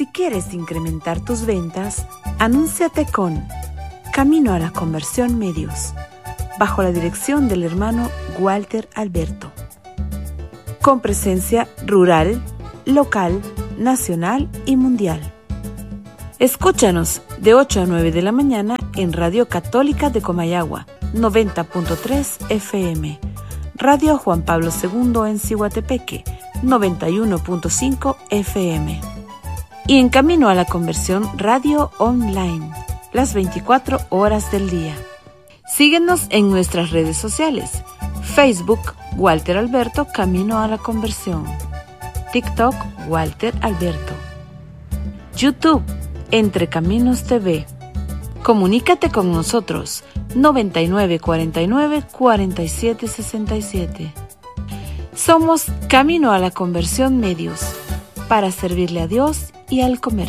Si quieres incrementar tus ventas, anúnciate con Camino a la Conversión Medios, bajo la dirección del hermano Walter Alberto, con presencia rural, local, nacional y mundial. Escúchanos de 8 a 9 de la mañana en Radio Católica de Comayagua, 90.3 FM, Radio Juan Pablo II en Cihuatepeque, 91.5 FM. Y en Camino a la Conversión Radio Online, las 24 horas del día. Síguenos en nuestras redes sociales: Facebook, Walter Alberto Camino a la Conversión; TikTok, Walter Alberto; YouTube, Entre Caminos TV. Comunícate con nosotros, 9949-4767. Somos Camino a la Conversión Medios, para servirle a Dios y al comercio.